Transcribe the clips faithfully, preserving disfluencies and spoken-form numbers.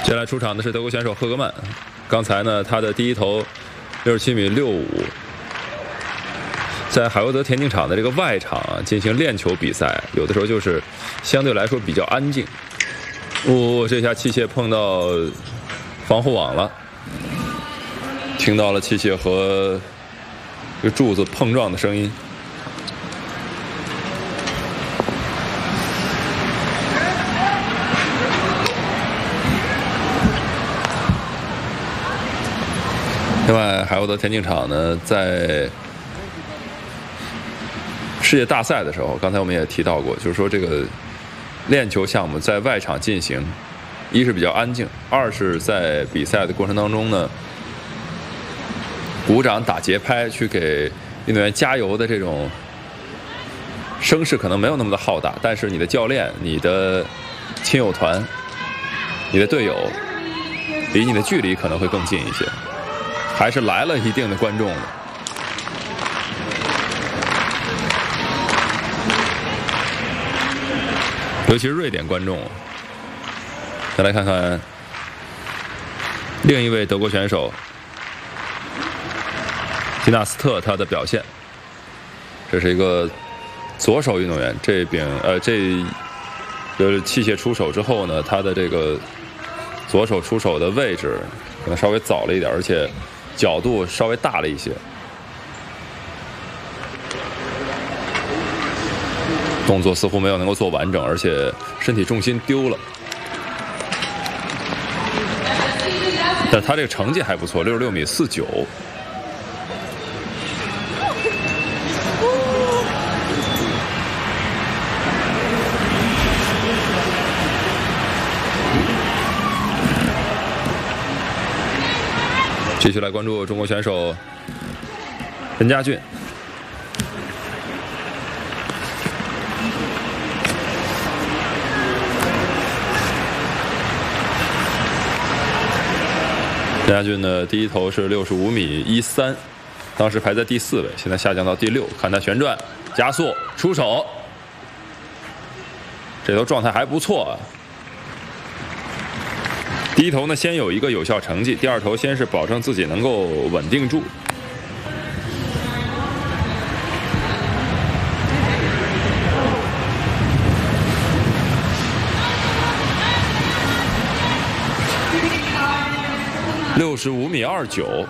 接下来出场的是德国选手赫格曼，刚才呢他的第一投六十七米六五，在海沃德田径场的这个外场啊进行练球比赛，有的时候就是相对来说比较安静。哦，这下器械碰到防护网了，听到了器械和这个柱子碰撞的声音。另外，海沃德田径场呢，在世界大赛的时候，刚才我们也提到过，就是说这个练球项目在外场进行，一是比较安静，二是在比赛的过程当中呢，鼓掌打节拍去给运动员加油的这种声势可能没有那么的浩大，但是你的教练、你的亲友团、你的队友离你的距离可能会更近一些。还是来了一定的观众的，尤其是瑞典观众。再来看看另一位德国选手吉纳斯特他的表现。这是一个左手运动员，这边呃这就是器械出手之后呢，他的这个左手出手的位置可能稍微早了一点，而且角度稍微大了一些，动作似乎没有能够做完整，而且身体重心丢了。但他这个成绩还不错，六十六米四九。继续来关注中国选手任家俊。任家俊的第一投是六十五米一三，当时排在第四位，现在下降到第六。看他旋转、加速、出手，这头状态还不错啊。第一投呢，先有一个有效成绩；第二投先是保证自己能够稳定住。六十五米二九，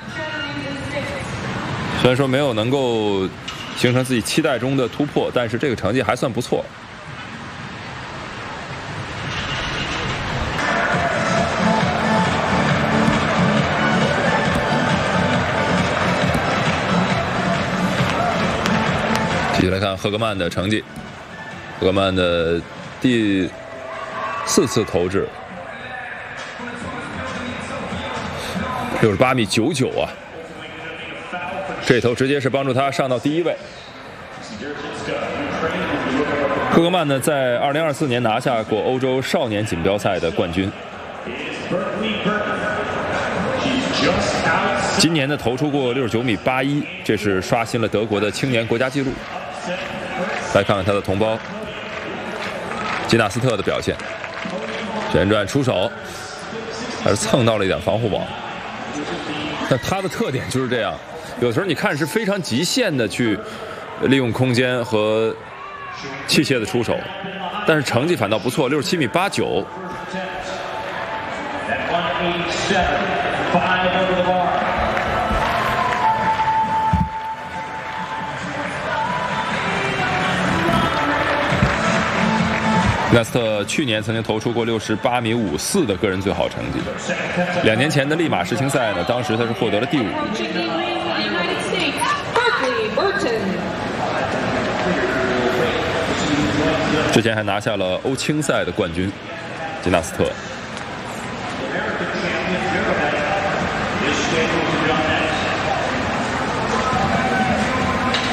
虽然说没有能够形成自己期待中的突破，但是这个成绩还算不错。继续来看赫格曼的成绩，赫格曼的第四次投掷，六十八米九九啊！这头直接是帮助他上到第一位。赫格曼呢，在二零二四年拿下过欧洲少年锦标赛的冠军。今年呢，投出过六十九米八一，这是刷新了德国的青年国家纪录。来看看他的同胞吉纳斯特的表现，旋转出手，还是蹭到了一点防护网。但他的特点就是这样，有时候你看是非常极限的去利用空间和器械的出手，但是成绩反倒不错，六十七米八九。吉纳斯特去年曾经投出过六十八米五四的个人最好成绩，两年前的利马世青赛呢，当时他是获得了第五。之前还拿下了欧青赛的冠军，吉纳斯特。